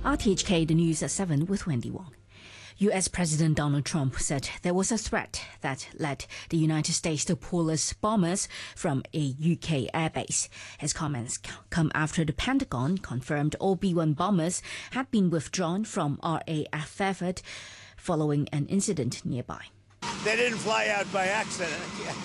RTHK, the news at 7 with Wendy Wong. U.S. President Donald Trump said there was a threat that led the United States to pull its bombers from a UK airbase. His comments come after the Pentagon confirmed all B-1 bombers had been withdrawn from RAF effort following an incident nearby. They didn't fly out by accident.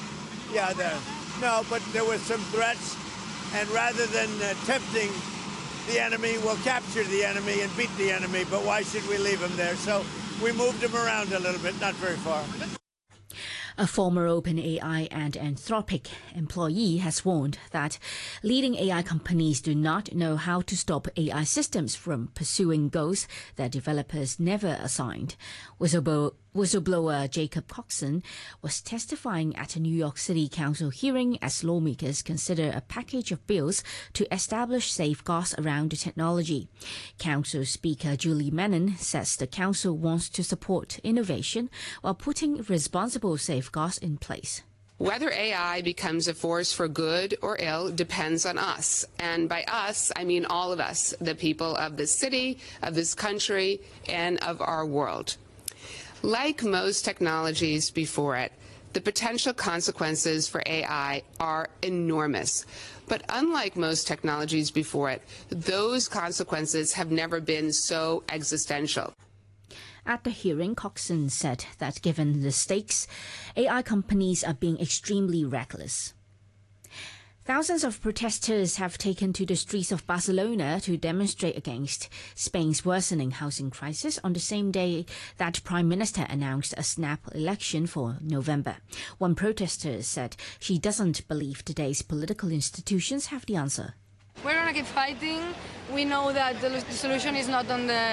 No, but there were some threats, and rather than tempting the enemy, we'll capture the enemy and beat the enemy, but why should we leave them there? So we moved them around a little bit, not very far. A former OpenAI and Anthropic employee has warned that leading AI companies do not know how to stop AI systems from pursuing goals their developers never assigned. Whistleblower Jacob Coxon was testifying at a New York City Council hearing as lawmakers consider a package of bills to establish safeguards around the technology. Council Speaker Julie Menon says the Council wants to support innovation while putting responsible safeguards in place. Whether AI becomes a force for good or ill depends on us. And by us, I mean all of us, the people of this city, of this country, and of our world. Like most technologies before it, the potential consequences for AI are enormous. But unlike most technologies before it, those consequences have never been so existential. At the hearing, Coxon said that given the stakes, AI companies are being extremely reckless. Thousands of protesters have taken to the streets of Barcelona to demonstrate against Spain's worsening housing crisis on the same day that Prime Minister announced a snap election for November. One protester said she doesn't believe today's political institutions have the answer. We're going to keep fighting. We know that the solution is not on the